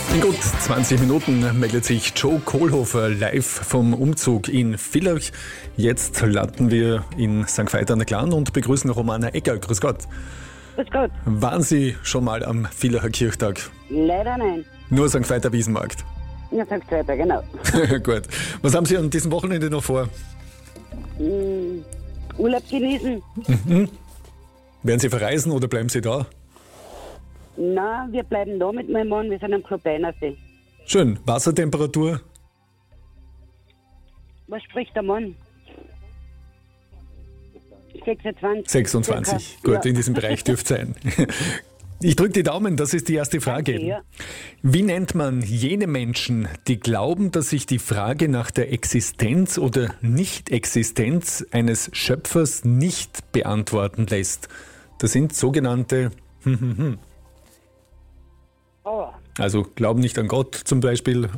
In gut 20 Minuten meldet sich Joe Kohlhofer live vom Umzug in Villach. Jetzt landen wir in St. Veit an der Glan und begrüßen Romana Egger. Grüß Gott. Grüß Gott. Waren Sie schon mal am Villacher Kirchtag? Leider nein. Nur St. Veiter Wiesenmarkt? Ja, St. Veit, genau. Gut. Was haben Sie an diesem Wochenende noch vor? Urlaub genießen. Werden Sie verreisen oder bleiben Sie da? Na, wir bleiben da mit meinem Mann. Wir sind am Klobeinersee. Schön. Wassertemperatur? Was spricht der Mann? 26. 26. Circa. Gut, Ja. in diesem Bereich dürfte sein. Ich drücke die Daumen, das ist die erste Frage. Danke, ja. Wie nennt man jene Menschen, die glauben, dass sich die Frage nach der Existenz oder Nicht-Existenz eines Schöpfers nicht beantworten lässt? Das sind sogenannte Oh, Also glauben nicht an Gott zum Beispiel,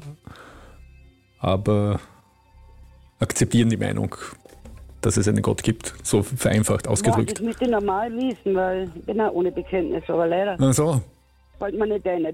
aber akzeptieren die Meinung, dass es einen Gott gibt, so vereinfacht das ausgedrückt. müsste ich normal wissen, weil ich bin auch ohne Bekenntnis, aber leider Ach so, fällt mir nicht ein.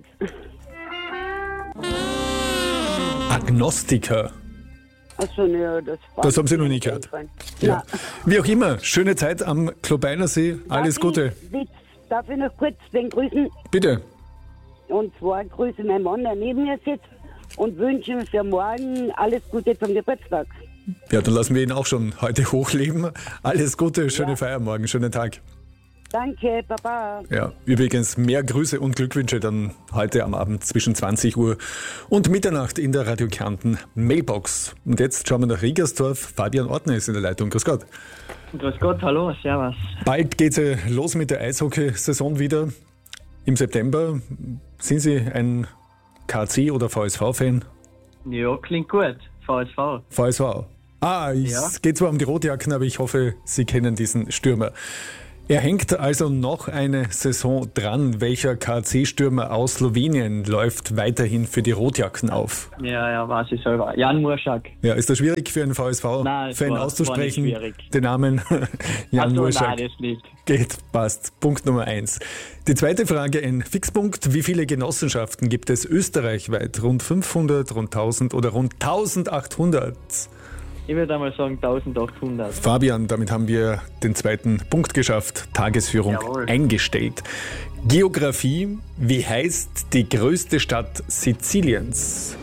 Agnostiker. Achso, ne, Das haben Sie noch nie gehört. Ja. Wie auch immer, schöne Zeit am Klobeinersee, alles Gute. Darf ich noch kurz den grüßen? Bitte. Und zwar grüße meinen Mann, der neben mir sitzt, und wünsche ihm für morgen alles Gute zum Geburtstag. Ja, dann lassen wir ihn auch schon heute hochleben. Alles Gute, schöne Feier morgen, schönen Tag. Danke, Baba. Ja, übrigens mehr Grüße und Glückwünsche dann heute am Abend zwischen 20 Uhr und Mitternacht in der Radio Kärnten Mailbox. Und jetzt schauen wir nach Riegersdorf. Fabian Ortner ist in der Leitung. Grüß Gott. Grüß Gott, hallo, servus. Bald geht's ja los mit der Eishockey-Saison wieder. Im September. Sind Sie ein KC- oder VSV-Fan? Ja, klingt gut. VSV. VSV. Ja. Es geht zwar um die Rotjacken, aber ich hoffe, Sie kennen diesen Stürmer. Er hängt also noch eine Saison dran. Welcher KC-Stürmer aus Slowenien läuft weiterhin für die Rotjacken auf? Ja, weiß ich selber. Jan Murschak. Ja, ist das schwierig für einen Nein, VSV-Fan es war auszusprechen? nicht schwierig. Den Namen Jan Achso, Murschak. nein, das nicht. Geht, passt. Punkt Nummer 1. Die zweite Frage, ein Fixpunkt. Wie viele Genossenschaften gibt es österreichweit? Rund 500, rund 1000 oder rund 1800? Ich würde einmal sagen 1800. Fabian, damit haben wir den zweiten Punkt geschafft. Tagesführung Jawohl. eingestellt. Geografie. Wie heißt die größte Stadt Siziliens?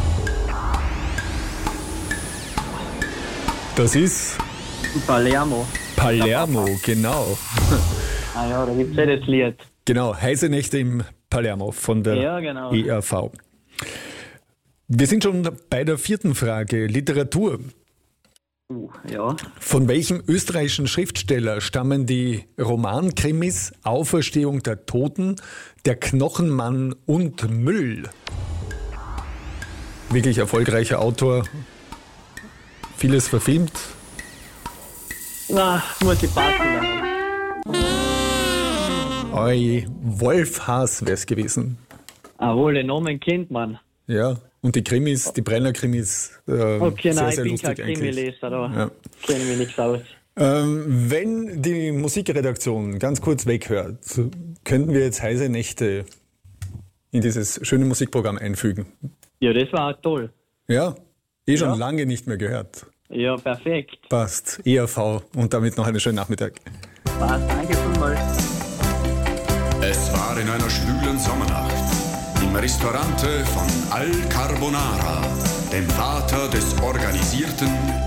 Das ist Palermo. Palermo, genau. Ah ja, da gibt's ja das Lied. Genau, heiße Nächte im Palermo von der Ja, genau. ERV. Wir sind schon bei der vierten Frage. Literatur. Ja. Von welchem österreichischen Schriftsteller stammen die Romankrimis Auferstehung der Toten, Der Knochenmann und Müll? Wirklich erfolgreicher Autor. Vieles verfilmt. Na, muss ich passen. Wolf Haas wäre es gewesen. Jawohl, den Namen kennt man. Ja, und die Krimis, die Brenner-Krimis, Okay, sehr, nein, sehr ich bin kein lustig eigentlich. Krimileser, da Ja. kenne ich mich nichts aus. Wenn die Musikredaktion ganz kurz weghört, könnten wir jetzt heiße Nächte in dieses schöne Musikprogramm einfügen. Ja, das war auch toll. Ja, schon lange nicht mehr gehört. Ja, perfekt. Passt, ERV und damit noch einen schönen Nachmittag. Passt, danke vielmals. Es war in einer schwülen Sommernacht im Restaurante von Al Carbonara, dem Vater des organisierten